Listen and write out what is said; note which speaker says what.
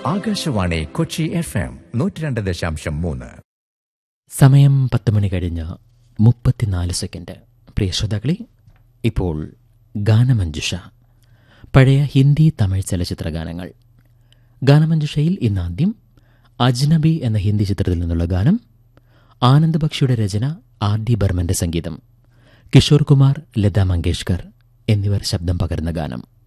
Speaker 1: Akashvani Kochi FM 102.3.
Speaker 2: സമയം 10 മണി കഴിഞ്ഞ് 34 second. പ്രിയ ശ്രോതാക്കളെ, ഇപ്പോൾ ഗാനമഞ്ജുഷ, പഴയ ഹിന്ദി തമിഴ് ചലച്ചിത്ര ഗാനങ്ങൾ. ഗാനമഞ്ജുഷയിൽ ഇന്നാദ്യം അജ്നബി എന്ന ഹിന്ദി ചിത്രത്തിൽ നിന്നുള്ള ഗാനം. ആനന്ദ് ബക്ഷിയുടെ രചന, R.D. ബർമന്റെ സംഗീതം, കിഷോർ കുമാർ, ലതാ മങ്കേഷ്കർ എന്നിവർ ശബ്ദം പകർന്ന ഗാനം.